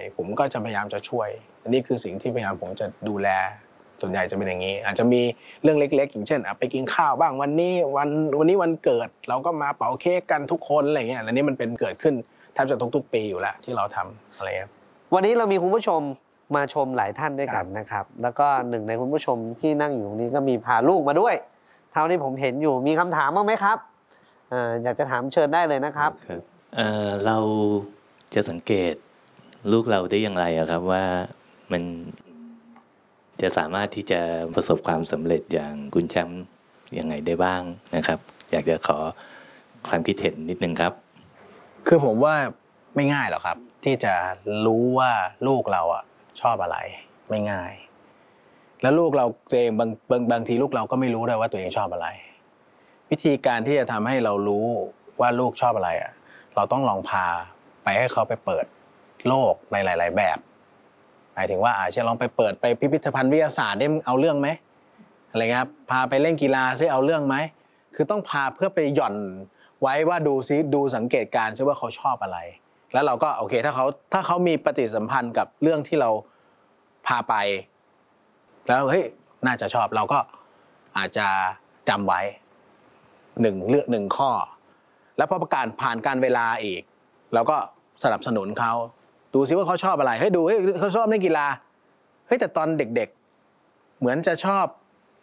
ผมก็จะพยายามจะช่วยอันนี้คือสิ่งที่พยายามผมจะดูแลส่วนใหญ่จะเป็นอย่างนี้อาจจะมีเรื่องเล็กๆอย่างเช่นไปกินข้าวบ้างวันนี้วันเกิดเราก็มาเป่าเค้กกันทุกคนอะไรเงี้ยอันนี้มันเป็นเกิดขึ้นแทบจะทุกๆปีอยู่แล้วที่เราทำอะไรครับวันนี้เรามีคุณผู้ชมมาชมหลายท่านด้วยกันนะครับแล้วก็หนึ่งในคุณผู้ชมที่นั่งอยู่ตรงนี้ก็มีพาลูกมาด้วยเท่าที่ผมเห็นอยู่มีคำถามบ้างไหมครับอยากจะถามเชิญได้เลยนะครับเราจะสังเกตลูกเราได้อย่างไรครับว่ามันจะสามารถที่จะประสบความสำเร็จอย่างคุณแชมป์ยังไงได้บ้างนะครับอยากจะขอความคิดเห็นนิดนึงครับคือผมว่าไม่ง่ายหรอกครับที่จะรู้ว่าลูกเราชอบอะไรไม่ง่ายแล้วลูกเราตัวเองบางทีลูกเราก็ไม่รู้ด้วยว่าตัวเองชอบอะไรวิธีการที่จะทำให้เรารู้ว่าลูกชอบอะไรเราต้องลองพาไปให้เขาไปเปิดโลกในหลายๆแบบหมายถึงว่าอาจจะลองไปเปิดไปพิพิธภัณฑ์วิทยาศาสตร์ได้เอาเรื่องไหมอะไรเงี้ยพาไปเล่นกีฬาซิเอาเรื่องไหมคือต้องพาเพื่อไปหย่อนไว้ว่าดูสังเกตการณ์ซิว่าเขาชอบอะไรแล้วเราก็โอเคถ้าเขามีปฏิสัมพันธ์กับเรื่องที่เราพาไปแล้วเฮ้ยน่าจะชอบเราก็อาจจะจำไว้หนึ่งข้อแล้วพอประกาศผ่านการเวลาอีกเราก็สนับสนุนเขาดูซิว่าเขาชอบอะไรเฮ้ยดูเขาชอบเล่นกีฬาเฮ้ยแต่ตอนเด็กๆเหมือนจะชอบ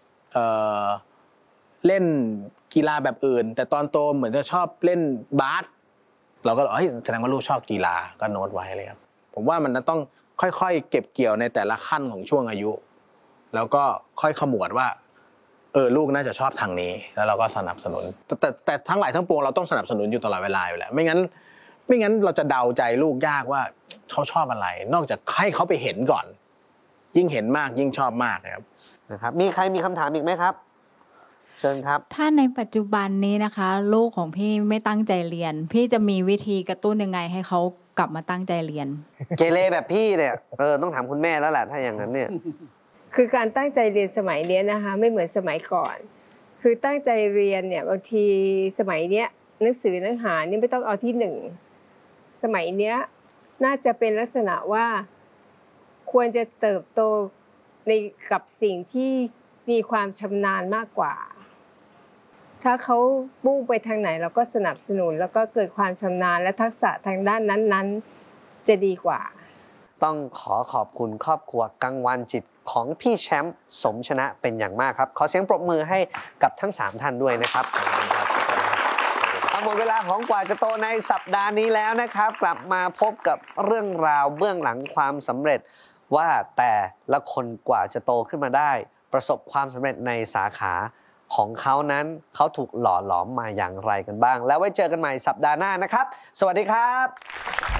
เล่นกีฬาแบบอื่นแต่ตอนโตเหมือนจะชอบเล่นบาสเราก็เฮ้ยแสดงว่าลูกชอบกีฬาก็โน้ตไว้เลยครับผมว่ามันต้องค่อยๆเก็บเกี่ยวในแต่ละขั้นของช่วงอายุแล้วก็ค่อยขมวดว่าลูกน่าจะชอบทางนี้แล้วเราก็สนับสนุนแต่ทั้งหลายทั้งปวงเราต้องสนับสนุนอยู่ตลอดเวลาอยู่แล้วไม่งั้นเราจะเดาใจลูกยากว่าเขาชอบอะไรนอกจากให้เขาไปเห็นก่อนยิ่งเห็นมากยิ่งชอบมากนะครับมีใครมีคำถามอีกไหมครับเชิญครับถ้าในปัจจุบันนี้นะคะลูกของพี่ไม่ตั้งใจเรียนพี่จะมีวิธีกระตุ้นยังไงให้เขากลับมาตั้งใจเรียนเกเรแบบพี่เนี่ยต้องถามคุณแม่แล้วแหละถ้าอย่างนั้นเนี่ยคือการตั้งใจเรียนสมัยนี้นะคะไม่เหมือนสมัยก่อนคือตั้งใจเรียนเนี่ยบางทีสมัยเนี้ยหนังสือเนื้อหานี่ไม่ต้องเอาที่หนึ่งสมัยเนี้ยน่าจะเป็นลักษณะว่าควรจะเติบโตในกับสิ่งที่มีความชำนาญมากกว่าถ้าเขามุ่งไปทางไหนเราก็สนับสนุนแล้วก็เกิดความชำนาญและทักษะทางด้านนั้นๆจะดีกว่าต้องขอบคุณครอบครัวกังวานจิตของพี่แชมป์สมชนะเป็นอย่างมากครับขอเสียงปรบมือให้กับทั้ง3ท่านด้วยนะครับหมดเวลาของกว่าจะโตในสัปดาห์นี้แล้วนะครับกลับมาพบกับเรื่องราวเบื้องหลังความสำเร็จว่าแต่ละคนกว่าจะโตขึ้นมาได้ประสบความสำเร็จในสาขาของเขานั้นเขาถูกหล่อหลอมมาอย่างไรกันบ้างแล้วไว้เจอกันใหม่สัปดาห์หน้านะครับสวัสดีครับ